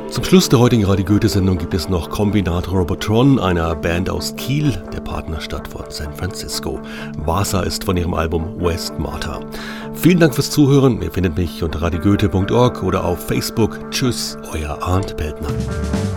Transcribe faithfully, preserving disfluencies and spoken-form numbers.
Zum Schluss der heutigen Radio Goethe-Sendung gibt es noch Kombinat Robotron, einer Band aus Kiel, der Partnerstadt von San Francisco. Vasa ist von ihrem Album West Marta. Vielen Dank fürs Zuhören. Ihr findet mich unter radio goethe punkt org oder auf Facebook. Tschüss, euer Arndt Peltner.